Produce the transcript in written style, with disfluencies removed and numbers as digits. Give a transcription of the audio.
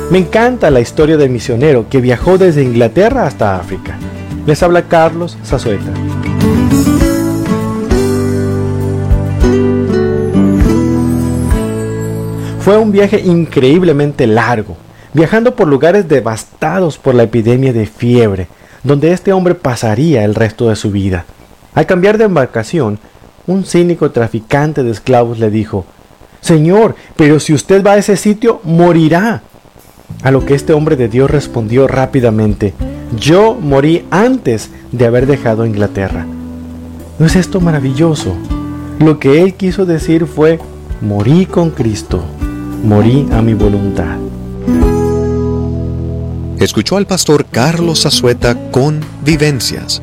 Me encanta la historia del misionero que viajó desde Inglaterra hasta África. Les habla Carlos Zazueta. Fue un viaje increíblemente largo, viajando por lugares devastados por la epidemia de fiebre, donde este hombre pasaría el resto de su vida. Al cambiar de embarcación, un cínico traficante de esclavos le dijo: «Señor, pero si usted va a ese sitio, morirá». A lo que este hombre de Dios respondió rápidamente: «Yo morí antes de haber dejado Inglaterra». ¿No es esto maravilloso? Lo que él quiso decir fue: morí con Cristo, morí a mi voluntad. Escuchó al pastor Carlos Zazueta con Vivencias,